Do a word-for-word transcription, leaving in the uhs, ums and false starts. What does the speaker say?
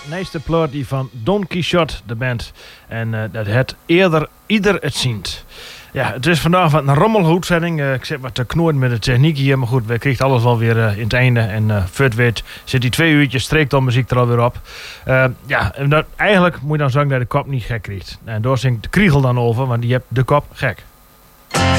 Nächste plaat die van Don Quixote, de band. En uh, dat het eerder ieder het ziet. Ja, het is vandaag wat een rommelhoedzetting. Uh, ik zit wat te knoorden met de techniek hier. Maar goed, we krijgen alles wel weer uh, in het einde. En uh, voor het weet zit die twee uurtjes streektom muziek er alweer op. Uh, ja, en dat, eigenlijk moet je dan zeggen dat de kop niet gek krijgt. En daar zingt de kriegel dan over, want die hebt de kop gek.